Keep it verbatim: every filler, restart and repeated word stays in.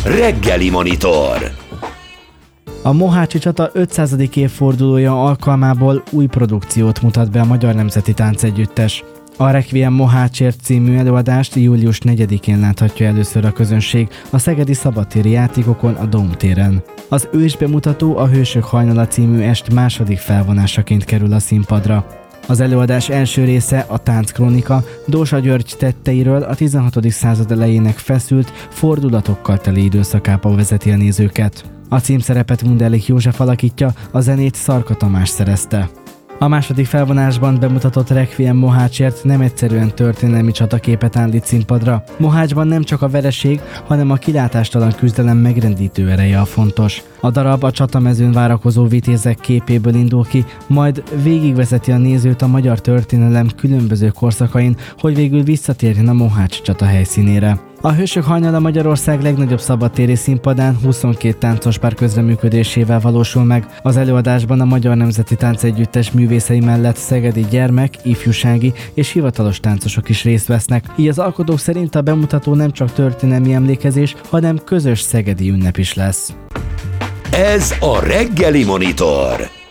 Reggeli Monitor. A Mohácsi csata ötszázadik évfordulója alkalmából új produkciót mutat be a Magyar Nemzeti Táncegyüttes. A Requiem Mohácsért című előadást július negyedikén láthatja először a közönség a szegedi szabadtéri játékokon a Dóm téren. Az ősbemutató a Hősök hajnala című est második felvonásaként kerül a színpadra. Az előadás első része, a Tánckrónika, Dósa György tetteiről a tizenhatodik század elejének feszült, fordulatokkal teli időszakába vezeti a nézőket. A címszerepet Munderlich József alakítja, a zenét Szarka Tamás szerezte. A második felvonásban bemutatott Requiem Mohácsért nem egyszerűen történelmi csataképet állít színpadra. Mohácsban nem csak a vereség, hanem a kilátástalan küzdelem megrendítő ereje a fontos. A darab a csatamezőn várakozó vitézek képéből indul ki, majd végigvezeti a nézőt a magyar történelem különböző korszakain, hogy végül visszatérjen a Mohács csata helyszínére. A Hősök hajnala Magyarország legnagyobb szabadtéri színpadán huszonkét táncospár közreműködésével valósul meg. Az előadásban a Magyar Nemzeti Táncegyüttes művészei mellett szegedi gyermek, ifjúsági és hivatalos táncosok is részt vesznek. Így az alkotók szerint a bemutató nem csak történelmi emlékezés, hanem közös szegedi ünnep is lesz. Ez a Reggeli Monitor.